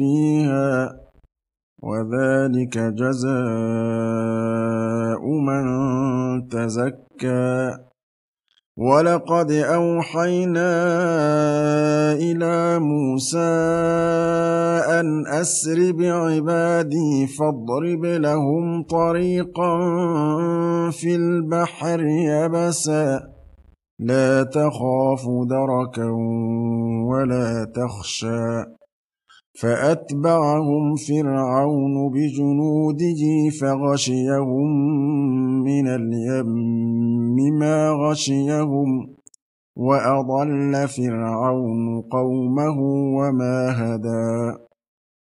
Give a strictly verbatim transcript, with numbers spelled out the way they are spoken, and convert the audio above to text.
فيها وذلك جزاء من تزكى ولقد أوحينا إلى موسى أن أسر بعبادي فاضرب لهم طريقا في البحر يبسا لا تخاف دركا ولا تخشى فأتبعهم فرعون بجنوده فغشيهم من اليم ما غشيهم وأضل فرعون قومه وما هدى